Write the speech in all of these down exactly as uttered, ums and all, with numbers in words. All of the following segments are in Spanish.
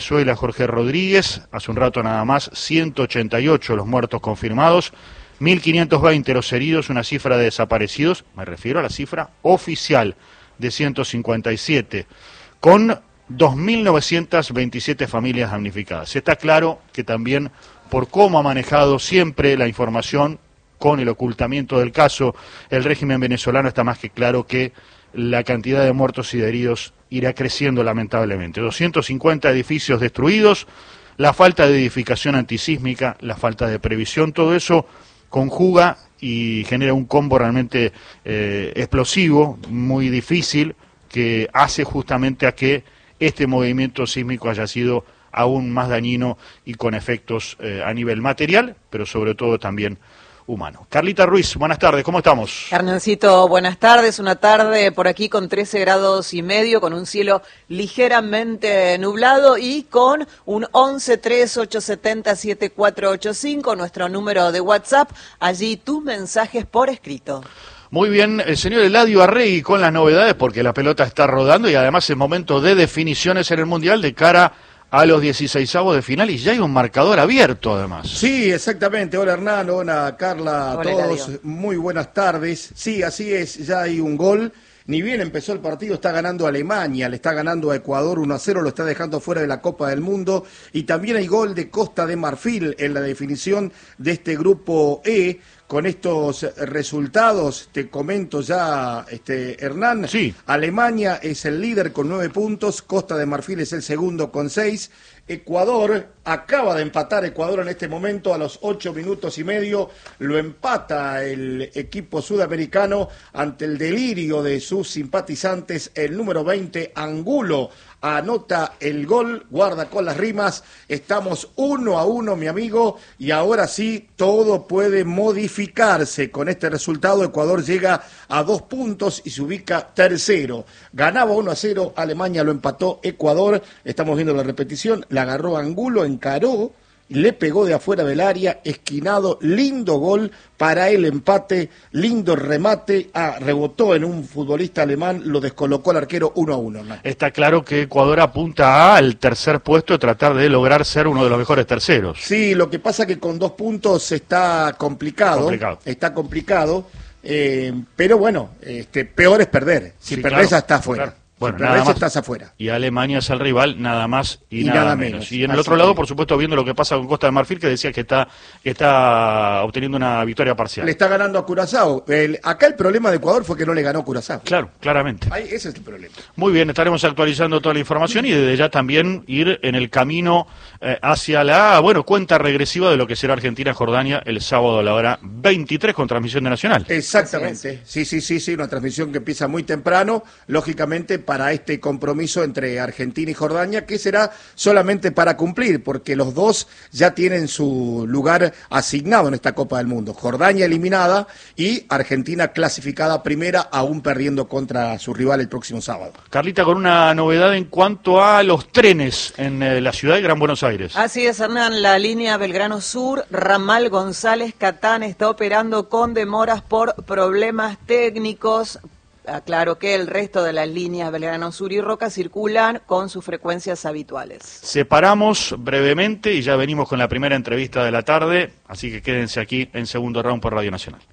Venezuela, Jorge Rodríguez, hace un rato nada más, ciento ochenta y ocho los muertos confirmados, mil quinientos veinte los heridos, una cifra de desaparecidos, me refiero a la cifra oficial de ciento cincuenta y siete, con dos mil novecientas veintisiete familias damnificadas. Está claro que también por cómo ha manejado siempre la información con el ocultamiento del caso, el régimen venezolano, está más que claro que la cantidad de muertos y de heridos irá creciendo lamentablemente. doscientos cincuenta edificios destruidos, la falta de edificación antisísmica, la falta de previsión, todo eso conjuga y genera un combo realmente eh, explosivo, muy difícil, que hace justamente a que este movimiento sísmico haya sido aún más dañino y con efectos eh, a nivel material, pero sobre todo también humano. Carlita Ruiz, buenas tardes, ¿cómo estamos? Hernancito, buenas tardes, una tarde por aquí con trece grados y medio, con un cielo ligeramente nublado y con un once tres ocho siete cero siete cuatro ocho cinco, nuestro número de WhatsApp, allí tus mensajes por escrito. Muy bien, el señor Eladio Arregui con las novedades, porque la pelota está rodando y además es momento de definiciones en el Mundial de cara a los dieciseisavos de final y ya hay un marcador abierto además. Sí, exactamente. Hola Hernán, hola Carla, a Hola, todos. Eladio. Muy buenas tardes. Sí, así es, ya hay un gol. Ni bien empezó el partido, está ganando Alemania, le está ganando a Ecuador uno a cero, lo está dejando fuera de la Copa del Mundo. Y también hay gol de Costa de Marfil en la definición de este grupo E. Con estos resultados, te comento ya, este, Hernán, sí. Alemania es el líder con nueve puntos, Costa de Marfil es el segundo con seis, Ecuador acaba de empatar Ecuador en este momento a los ocho minutos y medio, lo empata el equipo sudamericano ante el delirio de sus simpatizantes, el número veinte, Angulo, anota el gol, guarda con las rimas, estamos uno a uno, mi amigo, y ahora sí, todo puede modificarse. Con este resultado, Ecuador llega a dos puntos y se ubica tercero. Ganaba uno a cero, Alemania lo empató Ecuador, estamos viendo la repetición, la agarró Angulo, encaró, le pegó de afuera del área, esquinado, lindo gol para el empate, lindo remate, ah, rebotó en un futbolista alemán, lo descolocó el arquero uno a uno. ¿No? Está claro que Ecuador apunta al tercer puesto y tratar de lograr ser uno de los mejores terceros. Sí, lo que pasa que con dos puntos está complicado, complicado. está complicado, eh, pero bueno, este, peor es perder, si Sí, perdés claro, estás afuera. claro. Bueno, si nada perdés más, estás afuera. Y Alemania es el rival, nada más y, Y nada, nada menos. menos. Y en el Así otro lado, que... por supuesto, viendo lo que pasa con Costa de Marfil, que decía que está, que está obteniendo una victoria parcial. Le está ganando a Curazao. El, acá el problema de Ecuador fue que no le ganó a Curazao. Claro, claramente. Ahí, ese es el problema. Muy bien, estaremos actualizando toda la información y desde ya también ir en el camino eh, hacia la, bueno, cuenta regresiva de lo que será Argentina-Jordania el sábado a la hora veintitrés con transmisión de Nacional. Exactamente. Sí, sí, sí, sí, una transmisión que empieza muy temprano, lógicamente para este compromiso entre Argentina y Jordania, que será solamente para cumplir, porque los dos ya tienen su lugar asignado en esta Copa del Mundo. Jordania eliminada y Argentina clasificada primera, aún perdiendo contra su rival el próximo sábado. Carlita, con una novedad en cuanto a los trenes en eh, la ciudad de Gran Buenos Aires. Así es, Hernán, la línea Belgrano Sur, ramal González Catán, está operando con demoras por problemas técnicos. Aclaro que el resto de las líneas Belgrano Sur y Roca circulan con sus frecuencias habituales. Separamos brevemente y ya venimos con la primera entrevista de la tarde, así que quédense aquí en Segundo Round por Radio Nacional.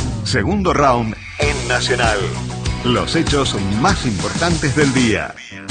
Segundo Round en Nacional. Los hechos más importantes del día.